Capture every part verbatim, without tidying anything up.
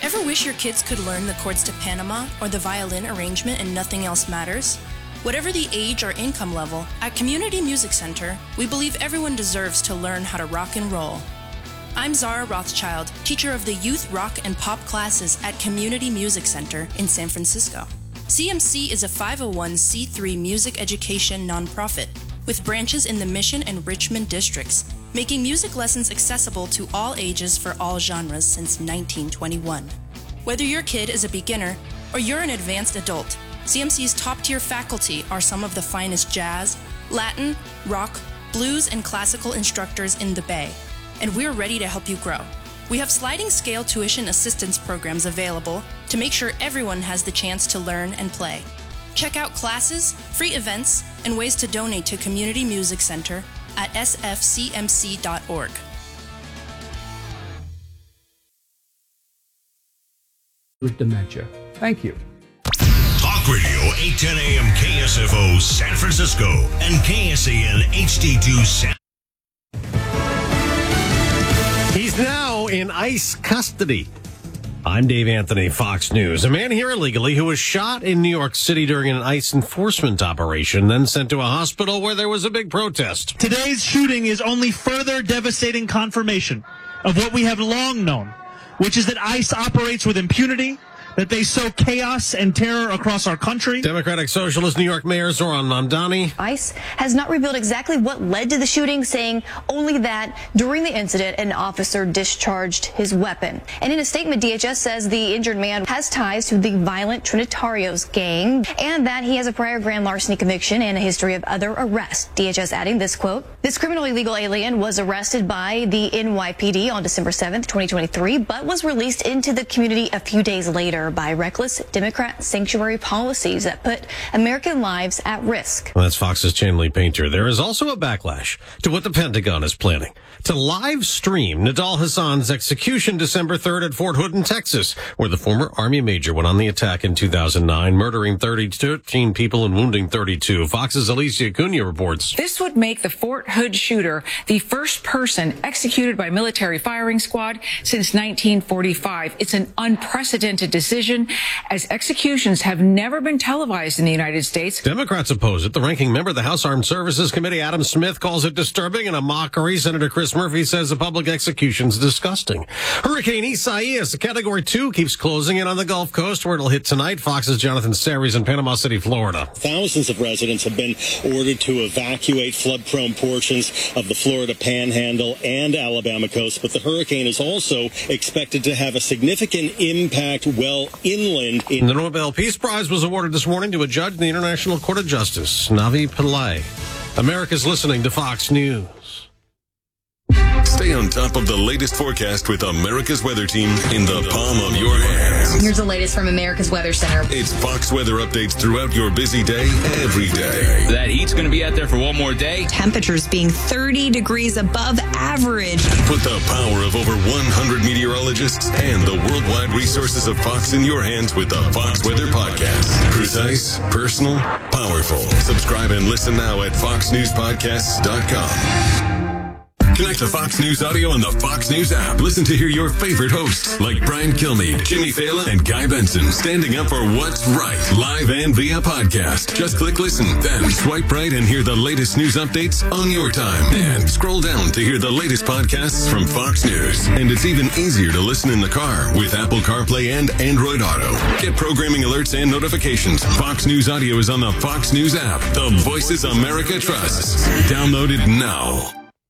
Ever wish your kids could learn the chords to Panama or the violin arrangement and nothing else matters? Whatever the age or income level, at Community Music Center, we believe everyone deserves to learn how to rock and roll. I'm Zara Rothschild, teacher of the youth rock and pop classes at Community Music Center in San Francisco. C M C is a five oh one c three music education nonprofit with branches in the Mission and Richmond districts, making music lessons accessible to all ages for all genres since nineteen twenty-one. Whether your kid is a beginner or you're an advanced adult, C M C's top-tier faculty are some of the finest jazz, Latin, rock, blues, and classical instructors in the Bay, and we're ready to help you grow. We have sliding scale tuition assistance programs available to make sure everyone has the chance to learn and play. Check out classes, free events, and ways to donate to Community Music Center at s f c m c dot org. With dementia. Thank you. Talk Radio eight ten A M K S F O San Francisco and K S A N H D two San. He's now in ICE custody. I'm Dave Anthony, Fox News. A man here illegally who was shot in New York City during an ICE enforcement operation, then sent to a hospital where there was a big protest. Today's shooting is only further devastating confirmation of what we have long known, which is that ICE operates with impunity, that they sow chaos and terror across our country. Democratic Socialist New York Mayor Zohran Mamdani. ICE has not revealed exactly what led to the shooting, saying only that during the incident, an officer discharged his weapon. And in a statement, D H S says the injured man has ties to the violent Trinitarios gang and that he has a prior grand larceny conviction and a history of other arrests. D H S adding this quote, "This criminally illegal alien was arrested by the N Y P D on December seventh, twenty twenty-three, but was released into the community a few days later by reckless Democrat sanctuary policies that put American lives at risk." Well, that's Fox's Chanley Painter. There is also a backlash to what the Pentagon is planning to live stream Nidal Hassan's execution December third at Fort Hood in Texas, where the former Army major went on the attack in two thousand nine, murdering thirteen people and wounding thirty-two. Fox's Alicia Cunha reports. This would make the Fort Hood shooter the first person executed by military firing squad since nineteen forty-five. It's an unprecedented decision, as executions have never been televised in the United States. Democrats oppose it. The ranking member of the House Armed Services Committee, Adam Smith, calls it disturbing and a mockery. Senator Chris Murphy says the public execution's disgusting. Hurricane Isaias, a Category two, keeps closing in on the Gulf Coast, where it'll hit tonight. Fox's Jonathan Series in Panama City, Florida. Thousands of residents have been ordered to evacuate flood-prone portions of the Florida Panhandle and Alabama coast, but the hurricane is also expected to have a significant impact well inland. In- the Nobel Peace Prize was awarded this morning to a judge in the International Court of Justice, Navi Pillay. America's listening to Fox News. Stay on top of the latest forecast with America's Weather Team in the palm of your hands. Here's the latest from America's Weather Center. It's Fox weather updates throughout your busy day, every day. That heat's going to be out there for one more day. Temperatures being thirty degrees above average. Put the power of over one hundred meteorologists and the worldwide resources of Fox in your hands with the Fox Weather Podcast. Precise, personal, powerful. Subscribe and listen now at fox news podcasts dot com. Connect to Fox News Audio on the Fox News app. Listen to hear your favorite hosts like Brian Kilmeade, Jimmy Fallon, and Guy Benson standing up for what's right, live and via podcast. Just click listen, then swipe right and hear the latest news updates on your time. And scroll down to hear the latest podcasts from Fox News. And it's even easier to listen in the car with Apple CarPlay and Android Auto. Get programming alerts and notifications. Fox News Audio is on the Fox News app. The voices America trusts. Download it now.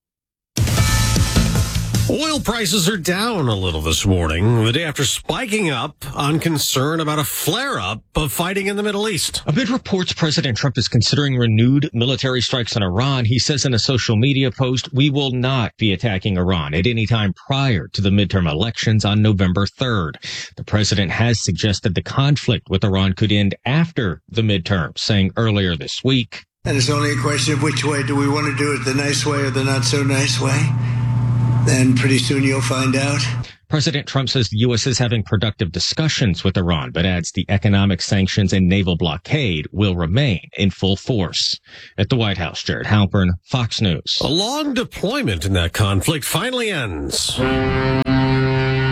Oil prices are down a little this morning, the day after spiking up on concern about a flare-up of fighting in the Middle East. Amid reports President Trump is considering renewed military strikes on Iran, he says in a social media post, "We will not be attacking Iran at any time prior to the midterm elections on November third. The president has suggested the conflict with Iran could end after the midterm, saying earlier this week, "And it's only a question of which way. Do we want to do it the nice way or the not so nice way? Then pretty soon you'll find out." President Trump says the U S is having productive discussions with Iran, but adds the economic sanctions and naval blockade will remain in full force. At the White House, Jared Halpern, Fox News. A long deployment in that conflict finally ends.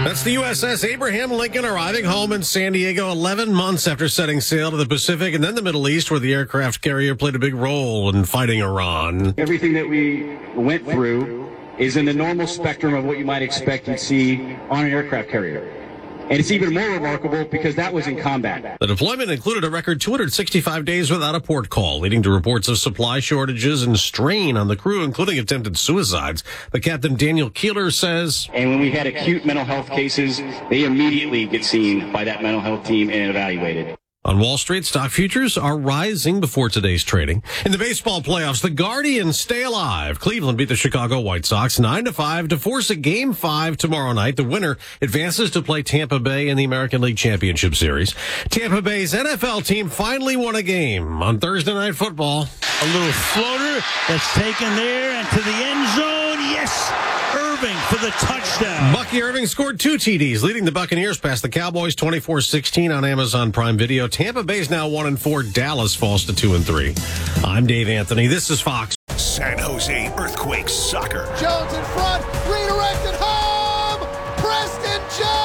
That's the U S S Abraham Lincoln arriving home in San Diego eleven months after setting sail to the Pacific and then the Middle East, where the aircraft carrier played a big role in fighting Iran. Everything that we went through is in the normal spectrum of what you might expect you'd see on an aircraft carrier. And it's even more remarkable because that was in combat. The deployment included a record two hundred sixty-five days without a port call, leading to reports of supply shortages and strain on the crew, including attempted suicides. But Captain Daniel Keeler says, and when we had acute mental health cases, they immediately get seen by that mental health team and evaluated. On Wall Street, stock futures are rising before today's trading. In the baseball playoffs, the Guardians stay alive. Cleveland beat the Chicago White Sox nine to five to force a game five tomorrow night. The winner advances to play Tampa Bay in the American League Championship Series. Tampa Bay's N F L team finally won a game on Thursday Night Football. A little floater that's taken there and to the end zone. Yes! Irving for the touchdown. Bucky Irving scored two T Ds, leading the Buccaneers past the Cowboys twenty-four sixteen on Amazon Prime Video. Tampa Bay's now one and four. Dallas falls to two and three. I'm Dave Anthony. This is Fox. San Jose Earthquakes soccer. Jones in front, redirected home. Preston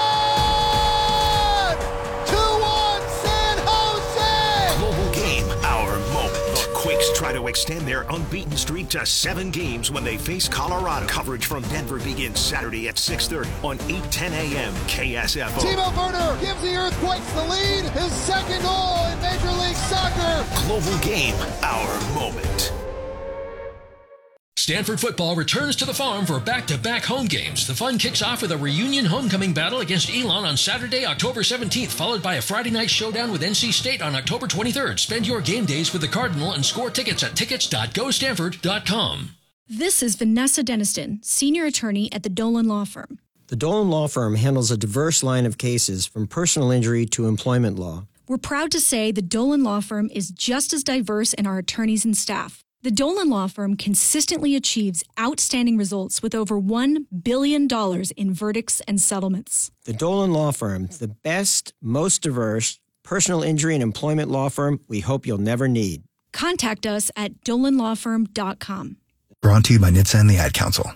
John. two one San Jose. Global game, our moment. The Quakes try to extend their unbeaten streak to seven games when they face Colorado. Coverage from Denver begins Saturday at six thirty on eight ten a.m. K S F O. Timo Werner gives the Earthquakes the lead. His second goal in Major League Soccer. Global game, our moment. Stanford football returns to the Farm for back-to-back home games. The fun kicks off with a reunion homecoming battle against Elon on Saturday, October seventeenth, followed by a Friday night showdown with N C State on October twenty-third. Spend your game days with the Cardinal and score tickets at tickets dot go stanford dot com. This is Vanessa Deniston, senior attorney at the Dolan Law Firm. The Dolan Law Firm handles a diverse line of cases from personal injury to employment law. We're proud to say the Dolan Law Firm is just as diverse in our attorneys and staff. The Dolan Law Firm consistently achieves outstanding results with over one billion dollars in verdicts and settlements. The Dolan Law Firm, the best, most diverse personal injury and employment law firm we hope you'll never need. Contact us at dolan law firm dot com. Brought to you by N H T S A and the Ad Council.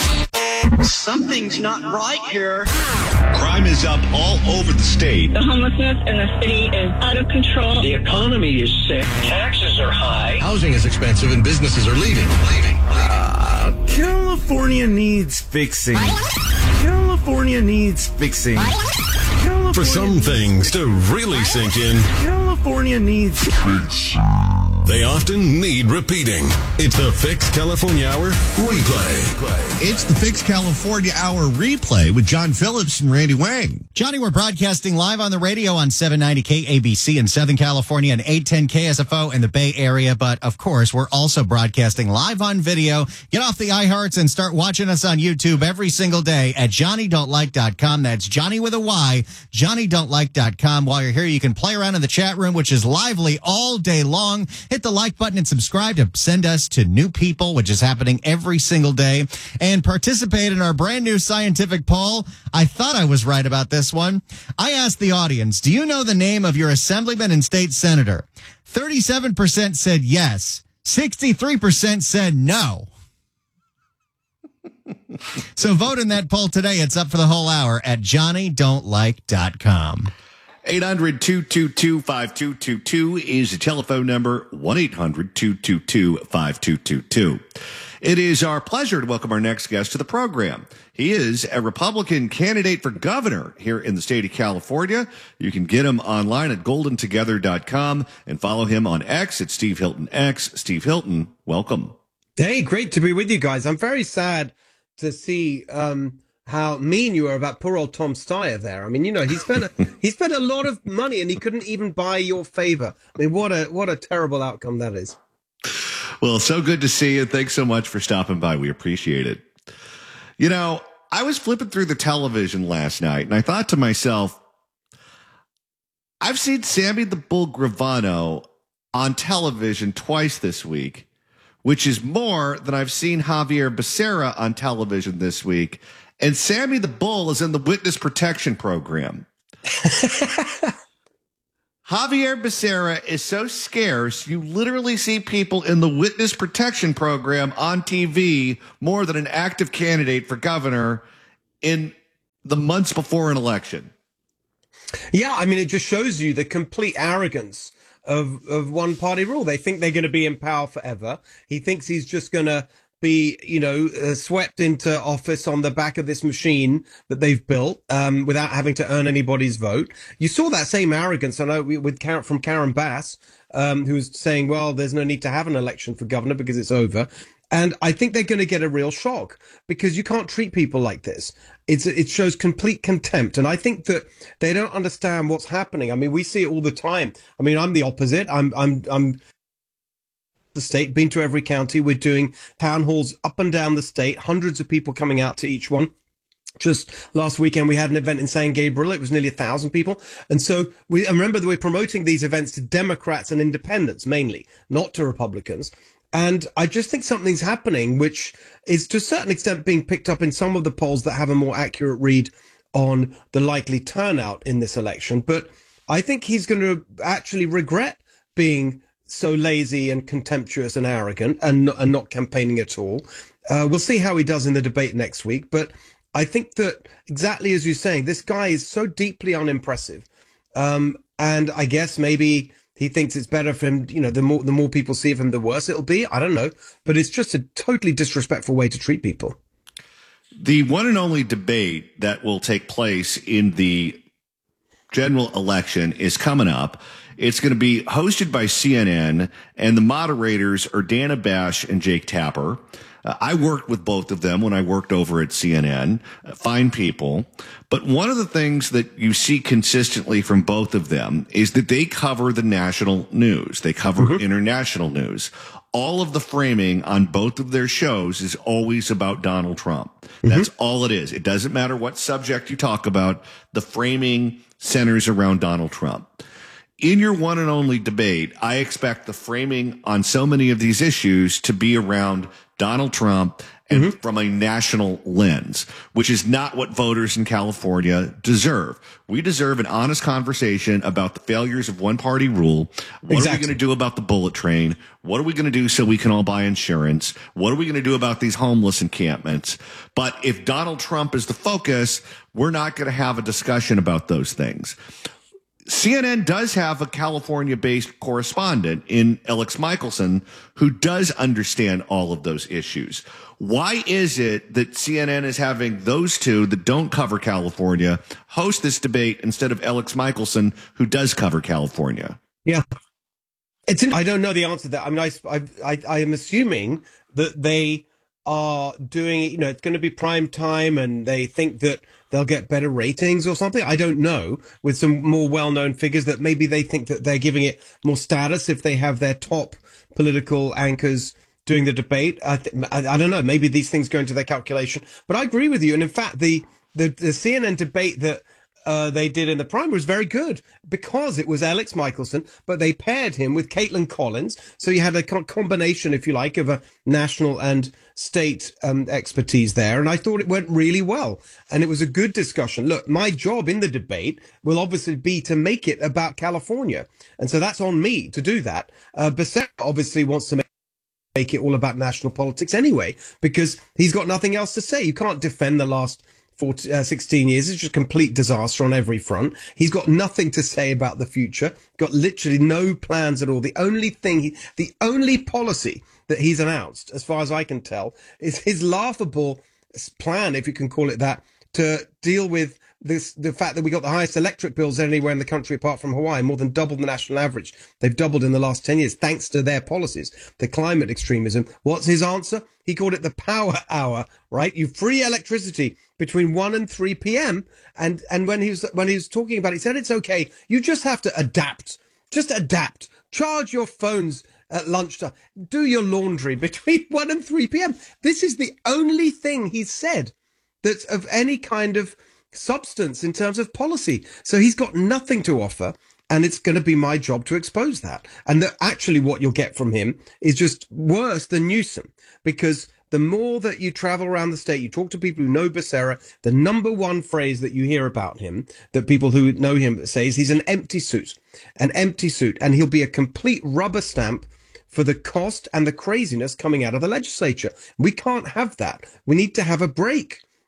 Something's not right here. Crime is up all over the state. The homelessness in the city is out of control. The economy is sick. Taxes are high. Housing is expensive and businesses are leaving. Leaving. Uh, California needs fixing. California needs fixing. California For some things to really sink in, California needs fixing. They often need repeating. It's the Fix California Hour Replay. It's the Fix California Hour Replay with John Phillips and Randy Wang. Johnny, we're broadcasting live on the radio on seven ninety K A B C in Southern California and eight ten K S F O in the Bay Area. But, of course, we're also broadcasting live on video. Get off the iHearts and start watching us on YouTube every single day at johnny don't like dot com. That's Johnny with a Y, johnny don't like dot com. While you're here, you can play around in the chat room, which is lively all day long. Hit the like button and subscribe to send us to new people, which is happening every single day. And participate in our brand new scientific poll. I thought I was right about this one. I asked the audience, do you know the name of your assemblyman and state senator? thirty-seven percent said yes. sixty-three percent said no. So vote in that poll today. It's up for the whole hour at johnny don't like dot com. eight hundred, two two two, five two two two is the telephone number, one eight hundred, two two two, five two two two. It is our pleasure to welcome our next guest to the program. He is a Republican candidate for governor here in the state of California. You can get him online at golden together dot com and follow him on X at Steve Hilton X. Steve Hilton, welcome. Hey, great to be with you guys. I'm very sad to see um, how mean you are about poor old Tom Steyer there. I mean, you know, he spent a, he spent a lot of money and he couldn't even buy your favor. I mean, what a what a terrible outcome that is. Well, so good to see you. Thanks so much for stopping by. We appreciate it. You know, I was flipping through the television last night and I thought to myself, I've seen Sammy the Bull Gravano on television twice this week, which is more than I've seen Javier Becerra on television this week. And Sammy the Bull is in the witness protection program. Javier Becerra is so scarce, you literally see people in the witness protection program on T V more than an active candidate for governor in the months before an election. Yeah, I mean, it just shows you the complete arrogance of of one party rule. They think they're going to be in power forever. He thinks he's just going to be, you know, uh, swept into office on the back of this machine that they've built um, without having to earn anybody's vote. You saw that same arrogance, I know, with Karen, from Karen Bass, um, who was saying, well, there's no need to have an election for governor because it's over. And I think they're going to get a real shock because you can't treat people like this. It's, it shows complete contempt. And I think that they don't understand what's happening. I mean, we see it all the time. I mean, I'm the opposite. I'm, I'm, I'm the state, been to every county. We're doing town halls up and down the state, hundreds of people coming out to each one. Just last weekend, we had an event in San Gabriel. It was nearly a thousand people. And so we, and remember that we're promoting these events to Democrats and independents, mainly, not to Republicans. And I just think something's happening, which is to a certain extent being picked up in some of the polls that have a more accurate read on the likely turnout in this election. But I think he's going to actually regret being so lazy and contemptuous and arrogant and, and not campaigning at all. Uh, we'll see how he does in the debate next week. But I think that exactly as you're saying, this guy is so deeply unimpressive. Um, and I guess maybe he thinks it's better for him, you know, the more the more people see of him, the worse it'll be. I don't know. But it's just a totally disrespectful way to treat people. The one and only debate that will take place in the general election is coming up. It's going to be hosted by C N N, and the moderators are Dana Bash and Jake Tapper. Uh, I worked with both of them when I worked over at C N N. Uh, fine people. But one of the things that you see consistently from both of them is that they cover the national news. They cover mm-hmm. international news. All of the framing on both of their shows is always about Donald Trump. Mm-hmm. That's all it is. It doesn't matter what subject you talk about. The framing centers around Donald Trump. In your one and only debate, I expect the framing on so many of these issues to be around Donald Trump and mm-hmm. from a national lens, which is not what voters in California deserve. We deserve an honest conversation about the failures of one-party rule. What exactly. are we going to do about the bullet train? What are we going to do so we can all buy insurance? What are we going to do about these homeless encampments? But if Donald Trump is the focus, we're not going to have a discussion about those things. C N N does have a California-based correspondent in Alex Michelson who does understand all of those issues. Why is it that C N N is having those two that don't cover California host this debate instead of Alex Michelson, who does cover California? Yeah, it's. In, I don't know the answer to that. I mean, I, I, I am assuming that they are doing it. You know, it's going to be prime time, and they think that they'll get better ratings or something. I don't know, with some more well-known figures that maybe they think that they're giving it more status if they have their top political anchors doing the debate. I, th- I, I don't know. Maybe these things go into their calculation. But I agree with you. And in fact, the, the, the C N N debate that uh, they did in the primary was very good because it was Alex Michelson, but they paired him with Caitlin Collins. So you had a co- combination, if you like, of a national and state um, expertise there. And I thought it went really well. And it was a good discussion. Look, my job in the debate will obviously be to make it about California. And so that's on me to do that. Uh, Becerra obviously wants to make make it all about national politics anyway, because he's got nothing else to say. You can't defend the last fourteen, uh, sixteen years. It's just a complete disaster on every front. He's got nothing to say about the future, got literally no plans at all. The only thing, he, the only policy that he's announced, as far as I can tell, is his laughable plan, if you can call it that, to deal with this, the fact that we got the highest electric bills anywhere in the country apart from Hawaii, more than double the national average. They've doubled in the last ten years, thanks to their policies, the climate extremism. What's his answer? He called it the power hour, right? You free electricity between one and three p.m. And, and when he was, when he was talking about it, he said, it's okay. You just have to adapt, just adapt, charge your phones at lunchtime, do your laundry between one and three p.m. This is the only thing he's said that's of any kind of substance in terms of policy. So he's got nothing to offer, and it's going to be my job to expose that. And that actually what you'll get from him is just worse than Newsom, because the more that you travel around the state, you talk to people who know Becerra, the number one phrase that you hear about him, that people who know him say, is he's an empty suit, an empty suit, and he'll be a complete rubber stamp for the cost and the craziness coming out of the legislature. We can't have that. We need to have a break.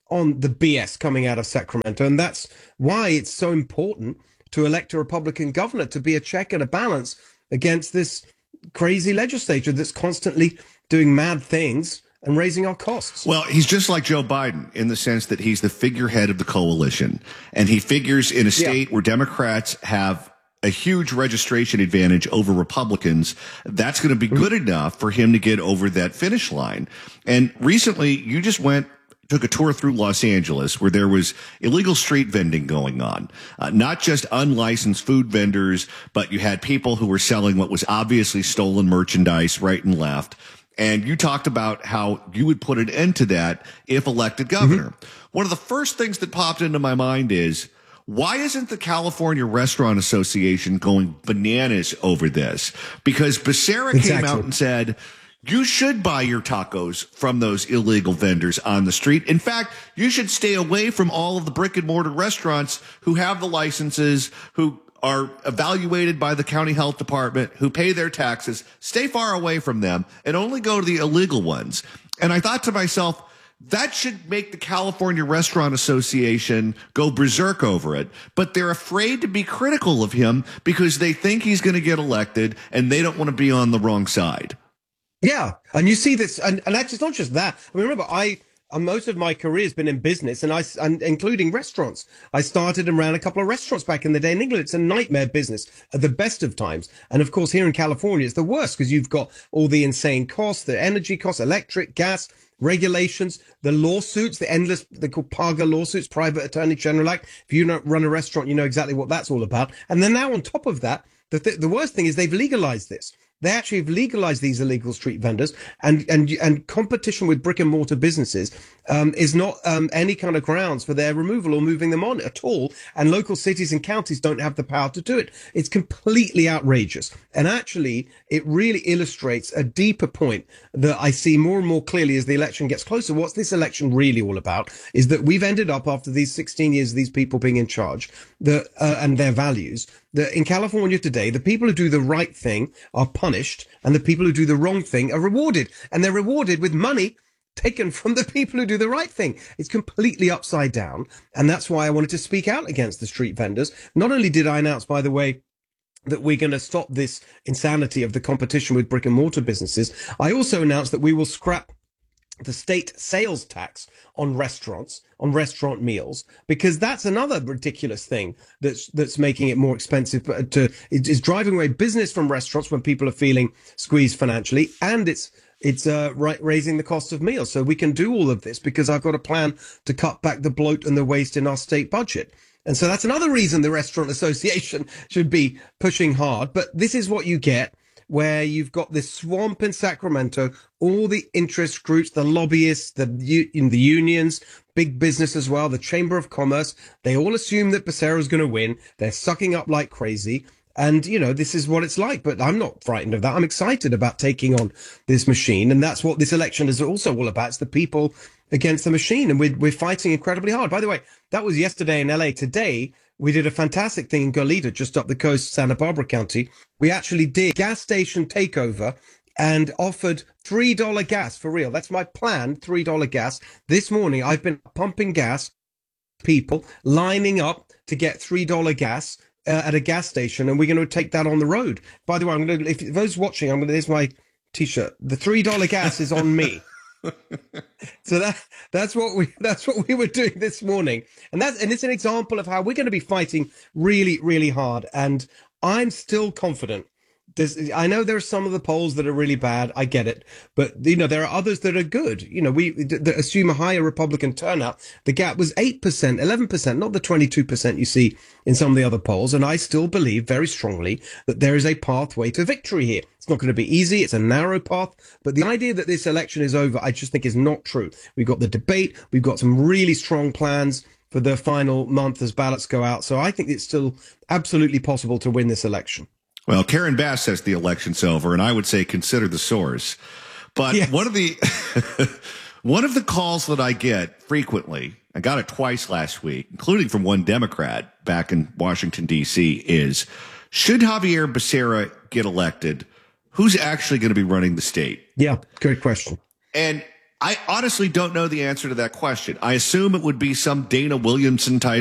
on the B S coming out of Sacramento. And that's why it's so important to elect a Republican governor to be a check and a balance against this crazy legislature that's constantly doing mad things and raising our costs. Well, he's just like Joe Biden in the sense that he's the figurehead of the coalition. And he figures in a state yeah. where Democrats have a huge registration advantage over Republicans, that's going to be good mm-hmm. enough for him to get over that finish line. And recently, you just went took a tour through Los Angeles where there was illegal street vending going on, uh, not just unlicensed food vendors, but you had people who were selling what was obviously stolen merchandise right and left. And you talked about how you would put an end to that if elected governor. Mm-hmm. One of the first things that popped into my mind is, why isn't the California Restaurant Association going bananas over this? Because Becerra exactly. came out and said, you should buy your tacos from those illegal vendors on the street. In fact, you should stay away from all of the brick and mortar restaurants who have the licenses, who are evaluated by the county health department, who pay their taxes. Stay far away from them and only go to the illegal ones. And I thought to myself, that should make the California Restaurant Association go berserk over it. But they're afraid to be critical of him because they think he's going to get elected and they don't want to be on the wrong side. Yeah. And you see this, and, and actually, it's not just that. I mean, remember, I, uh, most of my career has been in business, and I, and including restaurants. I started and ran a couple of restaurants back in the day in England. It's a nightmare business at the best of times. And of course, here in California, it's the worst because you've got all the insane costs, the energy costs, electric, gas, regulations, the lawsuits, the endless, they're called PAGA lawsuits, Private Attorney General Act. If you don't run a restaurant, you know exactly what that's all about. And then now on top of that, the, th- the worst thing is they've legalized this. They actually have legalized these illegal street vendors, and and and competition with brick and mortar businesses um, is not um, any kind of grounds for their removal or moving them on at all. And local cities and counties don't have the power to do it. It's completely outrageous. And actually, it really illustrates a deeper point that I see more and more clearly as the election gets closer. What's this election really all about is that we've ended up, after these sixteen years of these people being in charge, the, uh, and their values, that in California today, the people who do the right thing are punished and the people who do the wrong thing are rewarded. And they're rewarded with money taken from the people who do the right thing. It's completely upside down. And that's why I wanted to speak out against the street vendors. Not only did I announce, by the way, that we're going to stop this insanity of the competition with brick and mortar businesses, I also announced that we will scrap the state sales tax on restaurants, on restaurant meals, because that's another ridiculous thing that's that's making it more expensive to, it is driving away business from restaurants when people are feeling squeezed financially, and it's it's uh, right, raising the cost of meals. So we can do all of this because I've got a plan to cut back the bloat and the waste in our state budget. And so that's another reason the Restaurant Association should be pushing hard. But this is what you get, where you've got this swamp in Sacramento, all the interest groups, the lobbyists, the in the unions, big business as well, the Chamber of Commerce. They all assume that Becerra is going to win. They're sucking up like crazy. And, you know, this is what it's like. But I'm not frightened of that. I'm excited about taking on this machine. And that's what this election is also all about. It's the people against the machine. And we're, we're fighting incredibly hard. By the way, that was yesterday in L A. Today, we did a fantastic thing in Goleta, just up the coast, Santa Barbara County. We actually did gas station takeover and offered three dollars gas for real. That's my plan, three dollars gas. This morning, I've been pumping gas, people lining up to get three dollars gas uh, at a gas station, and we're going to take that on the road. By the way, I'm going to, if those watching, I'm going to, there's my T-shirt. The three dollars gas is on me. So that that's what we that's what we were doing this morning, and that's and it's an example of how we're going to be fighting really, really hard. And I'm still confident. There's, I know there are some of the polls that are really bad. I get it, but you know there are others that are good. You know, we that assume a higher Republican turnout. The gap was eight percent, eleven percent, not the twenty-two percent you see in some of the other polls. And I still believe very strongly that there is a pathway to victory here. It's not going to be easy. It's a narrow path. But the idea that this election is over, I just think is not true. We've got the debate. We've got some really strong plans for the final month as ballots go out. So I think it's still absolutely possible to win this election. Well, Karen Bass says the election's over, and I would say consider the source. But yes. one of the one of the calls that I get frequently, I got it twice last week, including from one Democrat back in Washington, D C, is, should Javier Becerra get elected, who's actually going to be running the state? Yeah, good question. And I honestly don't know the answer to that question. I assume it would be some Dana Williamson type